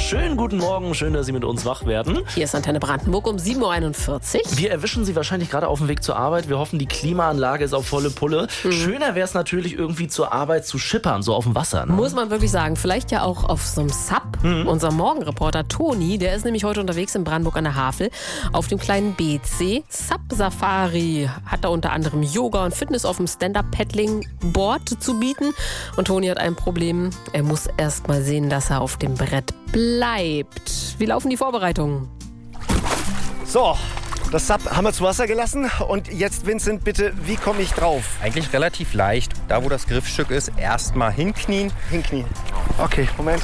Schönen guten Morgen, schön, dass Sie mit uns wach werden. Hier ist Antenne Brandenburg um 7.41 Uhr. Wir erwischen Sie wahrscheinlich gerade auf dem Weg zur Arbeit. Wir hoffen, die Klimaanlage ist auf volle Pulle. Schöner wäre es natürlich irgendwie zur Arbeit zu schippern, so auf dem Wasser. Ne? Muss man wirklich sagen. Vielleicht ja auch auf so einem Sub. Unser Morgenreporter Toni, der ist nämlich heute unterwegs in Brandenburg an der Havel auf dem kleinen BC. Sub Safari hat da unter anderem Yoga und Fitness auf dem Stand-Up-Paddling-Board zu bieten. Und Toni hat ein Problem. Er muss erst mal sehen, dass er auf dem Brett bleibt. Wie laufen die Vorbereitungen? So, das Sub haben wir zu Wasser gelassen. Und jetzt, Vincent, bitte, wie komme ich drauf? Eigentlich relativ leicht. Da, wo das Griffstück ist, erstmal hinknien. Hinknien. Okay, Moment.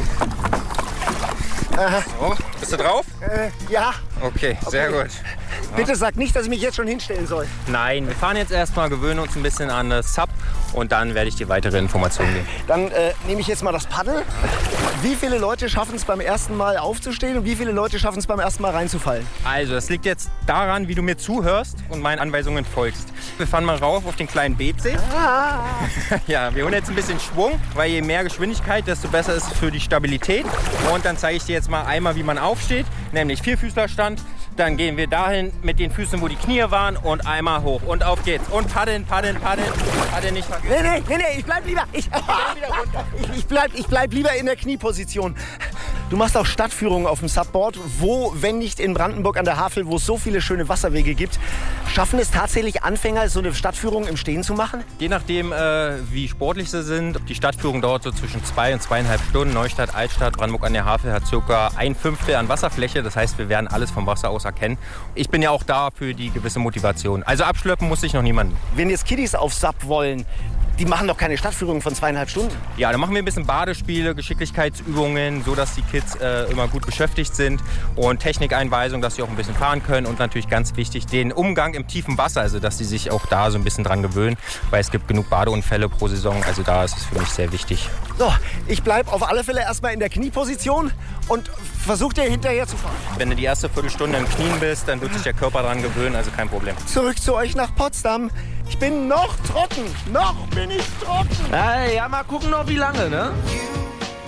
So, bist du drauf? Ja. Okay, sehr gut. Bitte sag nicht, dass ich mich jetzt schon hinstellen soll. Nein, wir fahren jetzt erstmal, gewöhnen uns ein bisschen an das Sub und dann werde ich dir weitere Informationen geben. Dann nehme ich jetzt mal das Paddel. Wie viele Leute schaffen es beim ersten Mal aufzustehen und wie viele Leute schaffen es beim ersten Mal reinzufallen? Also, das liegt jetzt daran, wie du mir zuhörst und meinen Anweisungen folgst. Wir fahren mal rauf auf den kleinen BC. Ja, wir holen jetzt ein bisschen Schwung, weil je mehr Geschwindigkeit, desto besser ist es für die Stabilität. Und dann zeige ich dir jetzt mal einmal, wie man aufsteht, nämlich Vierfüßlerstand. Dann gehen wir dahin mit den Füßen, wo die Knie waren und einmal hoch. Und auf geht's. Und paddeln, paddeln, paddeln. Paddeln nicht vergessen. Nee, ich bleib lieber. Ich bleib lieber in der Knieposition. Du machst auch Stadtführungen auf dem Subboard. Wo, wenn nicht in Brandenburg an der Havel, wo es so viele schöne Wasserwege gibt, schaffen es tatsächlich Anfänger, so eine Stadtführung im Stehen zu machen? Je nachdem, wie sportlich sie sind. Die Stadtführung dauert so zwischen 2 und 2,5 Stunden. Neustadt, Altstadt, Brandenburg an der Havel hat ca. 1/5 an Wasserfläche. Das heißt, wir werden alles vom Wasser aus erkennen. Ich bin ja auch da für die gewisse Motivation. Also abschleppen muss sich noch niemand. Wenn jetzt Kiddies auf Sub wollen, die machen doch keine Stadtführung von 2,5 Stunden. Ja, dann machen wir ein bisschen Badespiele, Geschicklichkeitsübungen, so dass die Kids immer gut beschäftigt sind und Technikeinweisung, dass sie auch ein bisschen fahren können und natürlich ganz wichtig den Umgang im tiefen Wasser, also dass sie sich auch da so ein bisschen dran gewöhnen, weil es gibt genug Badeunfälle pro Saison, also da ist es für mich sehr wichtig. So, ich bleibe auf alle Fälle erstmal in der Knieposition und versuche dir hinterher zu fahren. Wenn du die erste Viertelstunde im Knien bist, dann wird sich der Körper dran gewöhnen, also kein Problem. Zurück zu euch nach Potsdam. Ich bin noch trocken. Noch bin ich trocken. Ja, mal gucken noch wie lange, ne?